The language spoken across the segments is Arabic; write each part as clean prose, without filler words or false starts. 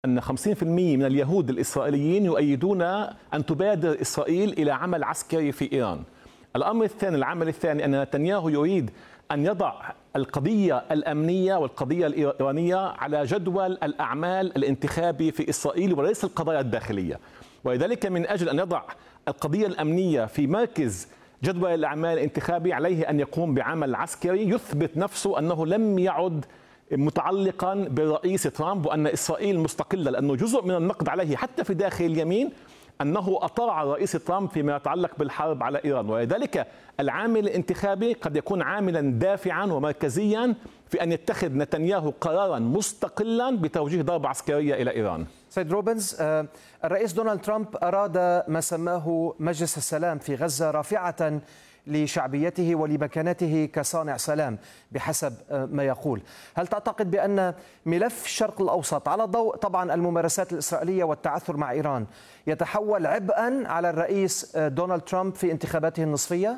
أن 50% من اليهود الإسرائيليين يؤيدون أن تبادر إسرائيل إلى عمل عسكري في إيران. العامل الثاني أن نتنياهو يريد أن يضع القضية الأمنية والقضية الإيرانية على جدول الأعمال الانتخابي في إسرائيل وليس القضايا الداخلية، ولذلك من أجل أن يضع القضية الأمنية في مركز جدول الأعمال الانتخابي عليه أن يقوم بعمل عسكري يثبت نفسه أنه لم يعد متعلقا بالرئيس ترامب وأن إسرائيل مستقلة، لأنه جزء من النقد عليه حتى في داخل اليمين أنه أطاع الرئيس ترامب فيما يتعلق بالحرب على إيران. ولذلك العامل الانتخابي قد يكون عاملا دافعا ومركزيا في أن يتخذ نتنياهو قرارا مستقلا بتوجيه ضربة عسكرية إلى إيران. سيد روبنز، الرئيس دونالد ترامب أراد ما سماه مجلس السلام في غزة رافعة لشعبيته ولمكانته كصانع سلام بحسب ما يقول. هل تعتقد بأن ملف الشرق الأوسط على ضوء طبعا الممارسات الإسرائيلية والتعثر مع إيران يتحول عبئا على الرئيس دونالد ترامب في انتخاباته النصفية؟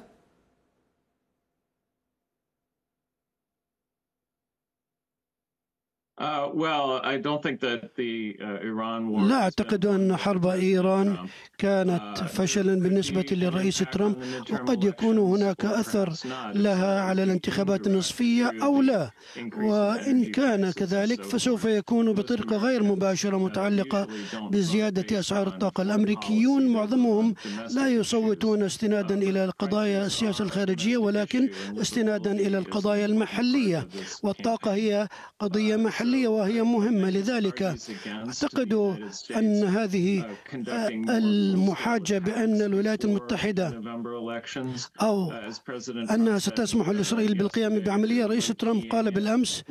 لا أعتقد أن حرب إيران كانت فشلا بالنسبة للرئيس ترامب، وقد يكون هناك أثر لها على الانتخابات النصفية أو لا، وإن كان كذلك فسوف يكون بطريقة غير مباشرة متعلقة بزيادة أسعار الطاقة. الأمريكيون معظمهم لا يصوتون استنادا إلى قضايا السياسة الخارجية ولكن استنادا إلى القضايا المحلية، والطاقة هي قضية محلية وهي مهمة. لذلك أعتقد أن هذه المحاجة بأن الولايات المتحدة أو أنها ستسمح لإسرائيل بالقيام بعملية، رئيس ترامب قال بالأمس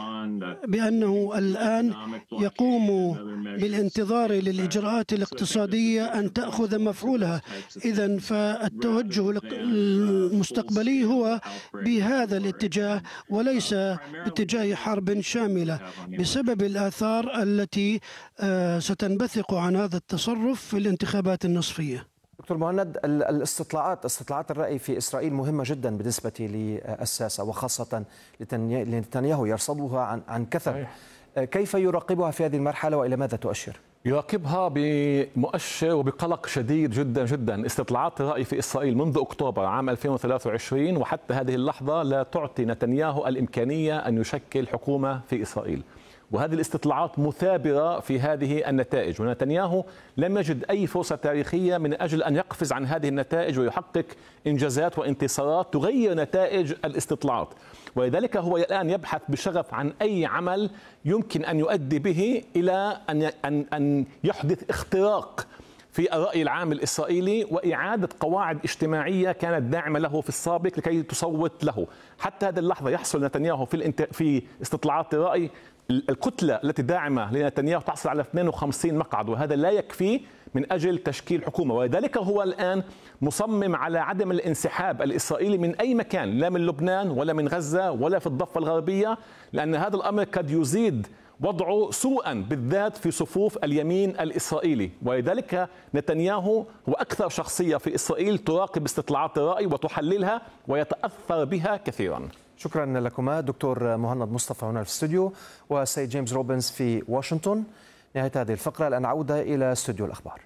بأنه الآن يقوم بالانتظار للإجراءات الاقتصادية أن تأخذ مفعولها. إذن فالتوجه المستقبلي هو بهذا الاتجاه وليس باتجاه حرب شاملة بسبب الآثار التي ستنبثق عن هذا التصرف في الانتخابات النصفية. دكتور مهند، استطلاعات الرأي في إسرائيل مهمة جدا بالنسبة للساسة وخاصة لنتنياهو يرصدها عن كثب. كيف يراقبها في هذه المرحلة وإلى ماذا تؤشر؟ يراقبها بمؤشر وبقلق شديد جدا جدا. استطلاعات الرأي في إسرائيل منذ أكتوبر عام 2023 وحتى هذه اللحظة لا تعطي نتنياهو الإمكانية أن يشكل حكومة في إسرائيل، وهذه الاستطلاعات مثابرة في هذه النتائج، ونتنياهو لم يجد أي فرصة تاريخية من أجل أن يقفز عن هذه النتائج ويحقق إنجازات وانتصارات تغير نتائج الاستطلاعات. ولذلك هو الآن يبحث بشغف عن أي عمل يمكن أن يؤدي به إلى أن يحدث اختراق في الرأي العام الإسرائيلي وإعادة قواعد اجتماعية كانت داعمة له في السابق لكي تصوت له. حتى هذه اللحظة يحصل نتنياهو في استطلاعات الرأي الكتلة التي داعمة لنتنياهو تحصل على 52 مقعد، وهذا لا يكفي من أجل تشكيل حكومة. ولذلك هو الآن مصمم على عدم الانسحاب الإسرائيلي من أي مكان، لا من لبنان ولا من غزة ولا في الضفة الغربية، لأن هذا الأمر قد يزيد وضعه سوءا بالذات في صفوف اليمين الإسرائيلي. ولذلك نتنياهو هو أكثر شخصية في إسرائيل تراقب استطلاعات الرأي وتحللها ويتأثر بها كثيرا. شكرا لكما دكتور مهند مصطفى هنا في الاستوديو والسيد جيمس روبنز في واشنطن. نهاية هذه الفقرة، الآن عودة إلى استوديو الأخبار.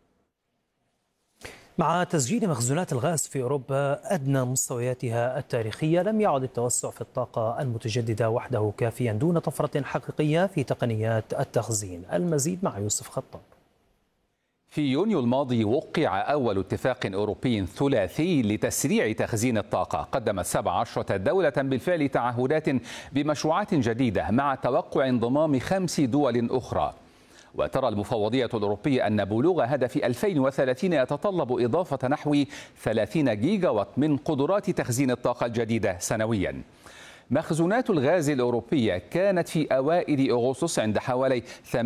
مع تسجيل مخزونات الغاز في أوروبا أدنى مستوياتها التاريخية، لم يعد التوسع في الطاقة المتجددة وحده كافيا دون طفرة حقيقية في تقنيات التخزين. المزيد مع يوسف خطاب. في يونيو الماضي وقع أول اتفاق أوروبي ثلاثي لتسريع تخزين الطاقة. قدمت 17 دولة بالفعل تعهدات بمشروعات جديدة مع توقع انضمام 5 دول أخرى. وترى المفوضية الأوروبية أن بلوغ هدف 2030 يتطلب إضافة نحو 30 جيجا وات من قدرات تخزين الطاقة الجديدة سنويا. مخزونات الغاز الأوروبية كانت في أوائل أغسطس عند حوالي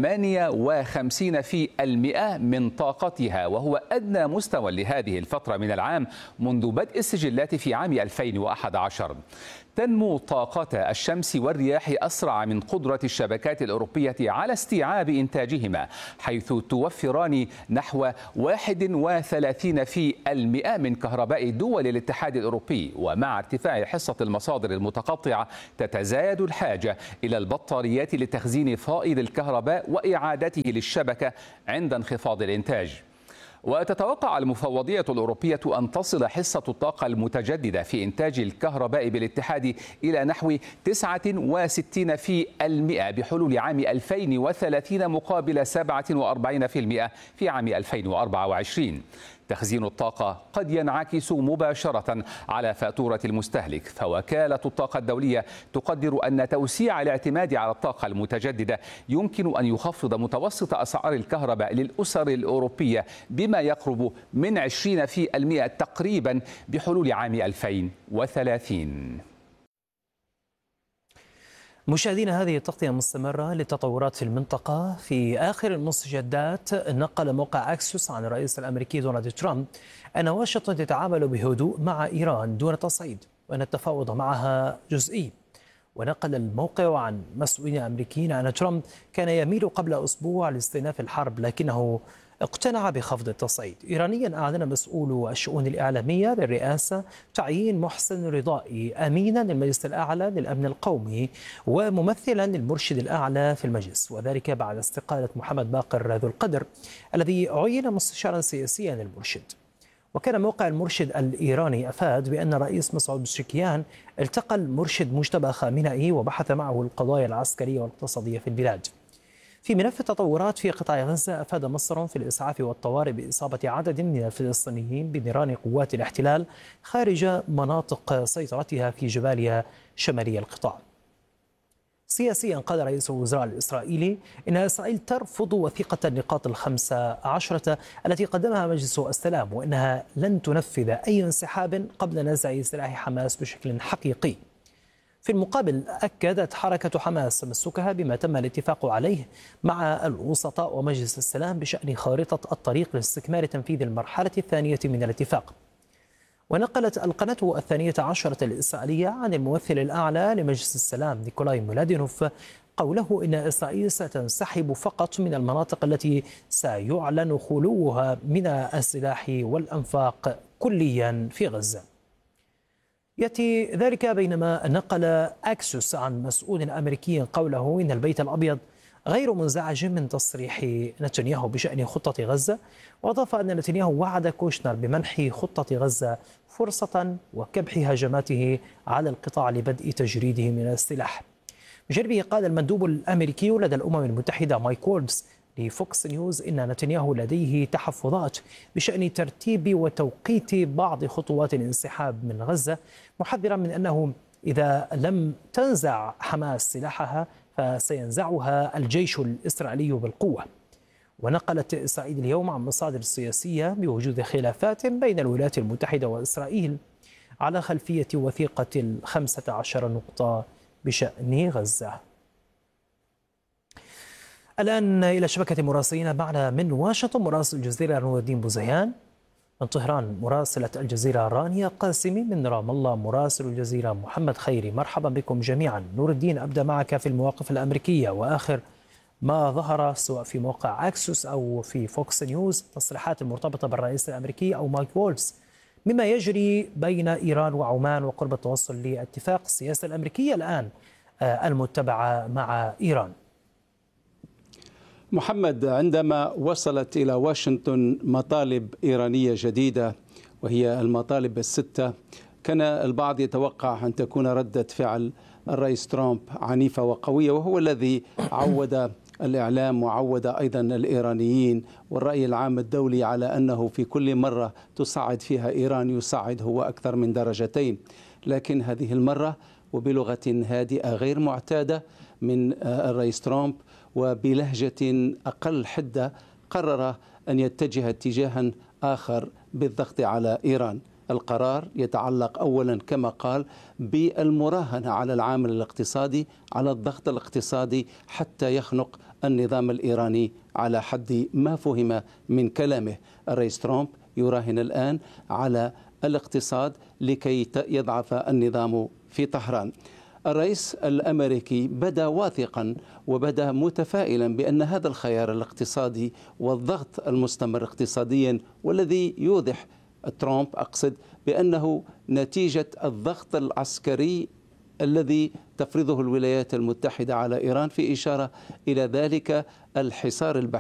58% من طاقتها، وهو أدنى مستوى لهذه الفترة من العام منذ بدء السجلات في عام 2011. تنمو طاقات الشمس والرياح أسرع من قدرة الشبكات الأوروبية على استيعاب إنتاجهما، حيث توفران نحو 31% من كهرباء دول الاتحاد الأوروبي. ومع ارتفاع حصة المصادر المتقطعة تتزايد الحاجة إلى البطاريات لتخزين فائض الكهرباء وإعادته للشبكة عند انخفاض الإنتاج. وتتوقع المفوضية الأوروبية أن تصل حصة الطاقة المتجددة في إنتاج الكهرباء بالاتحاد إلى نحو 69% بحلول عام 2030 مقابل 47% في عام 2024. تخزين الطاقة قد ينعكس مباشرة على فاتورة المستهلك، فوكالة الطاقة الدولية تقدر أن توسيع الاعتماد على الطاقة المتجددة يمكن أن يخفض متوسط أسعار الكهرباء للأسر الأوروبية بما يقرب من 20% تقريبا بحلول عام 2030. مشاهدينا، هذه التغطية مستمرة للتطورات في المنطقة. في آخر المستجدات نقل موقع أكسيوس عن الرئيس الأمريكي دونالد ترامب أن واشنطن تتعامل بهدوء مع إيران دون تصعيد، وأن التفاوض معها جزئي. ونقل الموقع عن مسؤولين أمريكيين أن ترامب كان يميل قبل أسبوع لاستئناف الحرب، لكنه اقتنع بخفض التصعيد. إيرانيا أعلن مسؤول الشؤون الإعلامية للرئاسة تعيين محسن رضائي أمينا للمجلس الأعلى للأمن القومي وممثلا للمرشد الأعلى في المجلس، وذلك بعد استقالة محمد باقر ذو القدر الذي عين مستشارا سياسيا للمرشد. وكان موقع المرشد الإيراني أفاد بأن الرئيس مسعود بشكيان التقى المرشد مجتبى خامنئي وبحث معه القضايا العسكرية والاقتصادية في البلاد. في ملف التطورات في قطاع غزة، أفاد مصر في الإسعاف والطوارئ بإصابة عدد من الفلسطينيين بنيران قوات الاحتلال خارج مناطق سيطرتها في جباليا شمالي القطاع. سياسيا قال رئيس الوزراء الإسرائيلي إن إسرائيل ترفض وثيقة النقاط ال15 التي قدمها مجلس السلام، وإنها لن تنفذ أي انسحاب قبل نزع سلاح حماس بشكل حقيقي. في المقابل، أكدت حركة حماس تمسكها بما تم الاتفاق عليه مع الوسطاء ومجلس السلام بشأن خارطة الطريق لاستكمال تنفيذ المرحلة الثانية من الاتفاق. ونقلت القناة 12 الإسرائيلية عن الممثل الأعلى لمجلس السلام نيكولاي مولادينوف قوله إن إسرائيل ستنسحب فقط من المناطق التي سيعلن خلوها من السلاح والأنفاق كليا في غزة. يأتي ذلك بينما نقل أكسيوس عن مسؤول أمريكي قوله إن البيت الأبيض غير منزعج من تصريح نتنياهو بشأن خطة غزة، وأضاف أن نتنياهو وعد كوشنر بمنح خطة غزة فرصة وكبح هجماته على القطاع لبدء تجريده من السلاح. بجانبه قال المندوب الأمريكي لدى الأمم المتحدة مايك وولبس لفوكس نيوز إن نتنياهو لديه تحفظات بشأن ترتيب وتوقيت بعض خطوات الانسحاب من غزة، محذرا من أنه إذا لم تنزع حماس سلاحها فسينزعها الجيش الإسرائيلي بالقوة. ونقلت إسرائيل اليوم عن مصادر سياسية بوجود خلافات بين الولايات المتحدة وإسرائيل على خلفية وثيقة 15 نقطة بشأن غزة. الآن إلى شبكة مراسلين معنا من واشنطن مراسل الجزيرة نور الدين بوزيان، من طهران مراسلة الجزيرة رانيا قاسمي، من رام الله مراسل الجزيرة محمد خيري. مرحبا بكم جميعا. نور الدين، أبدأ معك في المواقف الأمريكية وآخر ما ظهر سواء في موقع أكسيوس أو في فوكس نيوز، تصريحات المرتبطة بالرئيس الأمريكي أو مايك وولبس مما يجري بين إيران وعمان وقرب التوصل لاتفاق السياسة الأمريكية الآن المتبعة مع إيران. محمد، عندما وصلت إلى واشنطن مطالب إيرانية جديدة وهي المطالب الستة، كان البعض يتوقع أن تكون ردة فعل الرئيس ترامب عنيفة وقوية، وهو الذي عود الإعلام وعود أيضا الإيرانيين والرأي العام الدولي على أنه في كل مرة تصعد فيها إيران يصعد هو أكثر من درجتين. لكن هذه المرة وبلغة هادئة غير معتادة من الرئيس ترامب وبلهجة أقل حدة قرر أن يتجه اتجاها آخر بالضغط على إيران. القرار يتعلق أولا كما قال بالمراهنة على العامل الاقتصادي، على الضغط الاقتصادي حتى يخنق النظام الإيراني على حد ما فهم من كلامه. الرئيس ترامب يراهن الآن على الاقتصاد لكي يضعف النظام في طهران. الرئيس الأمريكي بدا واثقا وبدا متفائلا بأن هذا الخيار الاقتصادي والضغط المستمر اقتصاديا والذي يوضح ترامب أقصد بأنه نتيجة الضغط العسكري الذي تفرضه الولايات المتحدة على إيران، في إشارة إلى ذلك الحصار البحري